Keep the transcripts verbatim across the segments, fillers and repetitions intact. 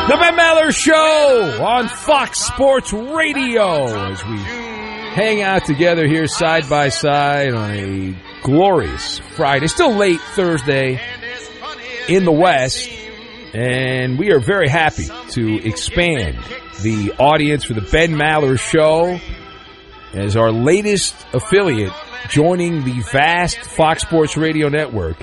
The Ben Maller Show on Fox Sports Radio as we hang out together here side by side on a glorious Friday. Still late Thursday in the West, and we are very happy to expand the audience for the Ben Maller Show as our latest affiliate joining the vast Fox Sports Radio network.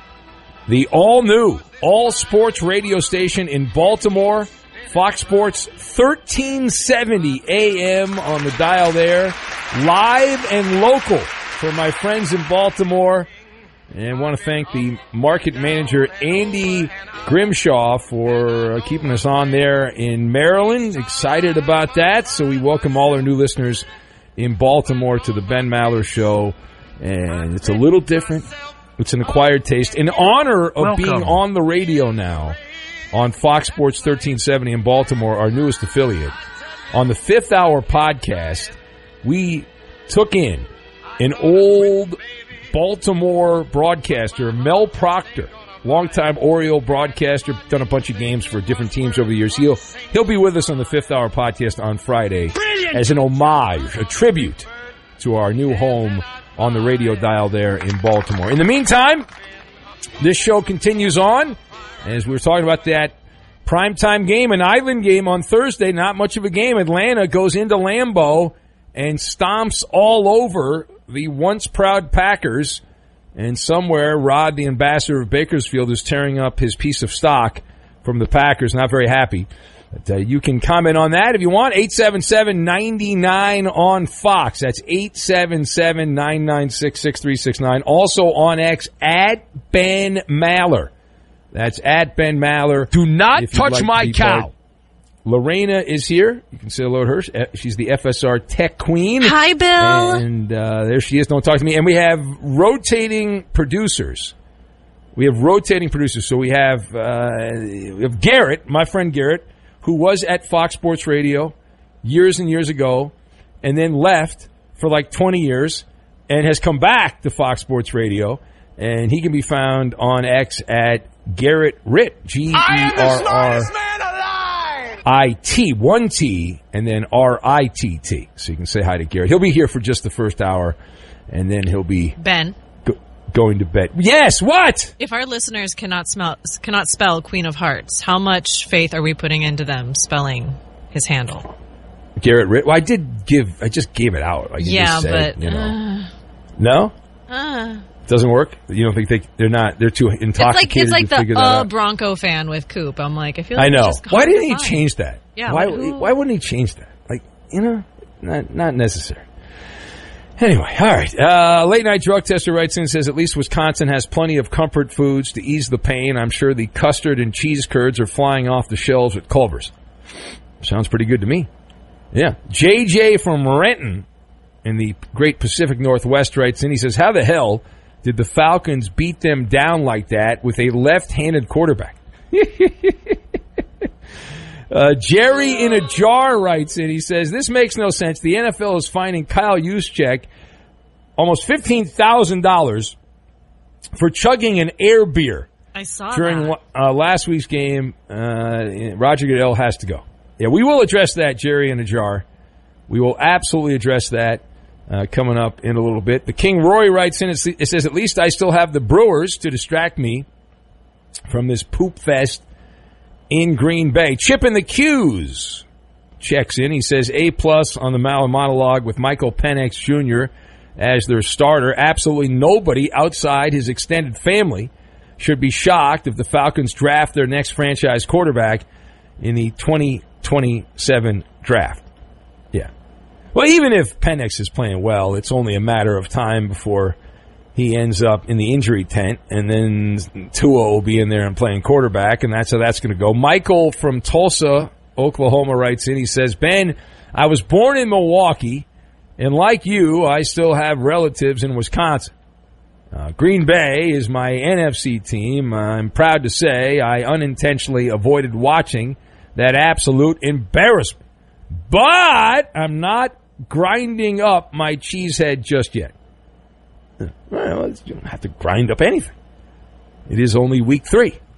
The all-new, all-sports radio station in Baltimore, Fox Sports thirteen seventy A M on the dial there, live and local for my friends in Baltimore. And I want to thank the market manager, Andy Grimshaw, for keeping us on there in Maryland. Excited about that. So we welcome all our new listeners in Baltimore to the Ben Maller Show. And it's a little different. It's an acquired taste. In honor of Welcome. being on the radio now on Fox Sports thirteen seventy in Baltimore, our newest affiliate, on the Fifth Hour podcast, we took in an old Baltimore broadcaster, Mel Proctor, longtime Oriole broadcaster, done a bunch of games for different teams over the years. He'll he'll be with us on the Fifth Hour podcast on Friday as an homage, a tribute to our new home on the radio dial there in Baltimore. In the meantime, this show continues on as we were talking about that primetime game, an island game on Thursday. Not much of a game. Atlanta goes into Lambeau and stomps all over the once proud Packers. And somewhere, Rod, the ambassador of Bakersfield, is tearing up his piece of stock from the Packers. Not very happy. But, uh, you can comment on that if you want. eight seven seven, nine nine on Fox. That's eight seven seven, nine nine six, six three six nine. Also on X, at Ben Maller. That's at Ben Maller. Do not touch like my cow. Part. Lorena is here. You can say hello to her. She's the F S R Tech Queen. Hi, Bill. And uh, there she is. Don't talk to me. And we have rotating producers. We have rotating producers. So we have, uh, we have Garrett, my friend Garrett, who was at Fox Sports Radio years and years ago and then left for like twenty years and has come back to Fox Sports Radio. And he can be found on X at Garrett Ritt, G E R R I T, one T, and then R I T T. So you can say hi to Garrett. He'll be here for just the first hour, and then he'll be Ben. go- going to bed. Yes, what? If our listeners cannot smell, cannot spell Queen of Hearts, how much faith are we putting into them spelling his handle? Garrett Ritt. Well, I did give, I just gave it out. Like you yeah, just said, but... you know. Uh, no? uh, Doesn't work? You don't think they, they're not, they're too intoxicated it's like, it's to like figure the that uh, out? Bronco fan with Coop. I'm like, I feel like I know. it's just Why didn't he fine. change that? Yeah, Why, like who- why wouldn't he change that? Like, you know, not not necessary. Anyway, all right. Uh, late night drug tester writes in and says, at least Wisconsin has plenty of comfort foods to ease the pain. I'm sure the custard and cheese curds are flying off the shelves at Culver's. Sounds pretty good to me. Yeah. J J from Renton in the great Pacific Northwest writes in. He says, how the hell did the Falcons beat them down like that with a left-handed quarterback? uh, Jerry in a jar writes in. He says, this makes no sense. The N F L is fining Kyle Juszczyk almost fifteen thousand dollars for chugging an air beer. I saw During that. uh, last week's game. Uh, Roger Goodell has to go. Yeah, we will address that, Jerry in a jar. We will absolutely address that. Uh, coming up in a little bit. The King Roy writes in, it says, at least I still have the Brewers to distract me from this poop fest in Green Bay. Chip in the Q's checks in. He says, A-plus on the Maller monologue with Michael Penix Junior as their starter. Absolutely nobody outside his extended family should be shocked if the Falcons draft their next franchise quarterback in the twenty twenty-seven draft. Yeah. Well, even if Penix is playing well, it's only a matter of time before he ends up in the injury tent, and then Tua will be in there and playing quarterback, and that's how that's going to go. Michael from Tulsa, Oklahoma, writes in. He says, Ben, I was born in Milwaukee, and like you, I still have relatives in Wisconsin. Uh, Green Bay is my N F C team. I'm proud to say I unintentionally avoided watching that absolute embarrassment. But I'm not grinding up my cheesehead just yet. Well, you don't have to grind up anything. It is only week three.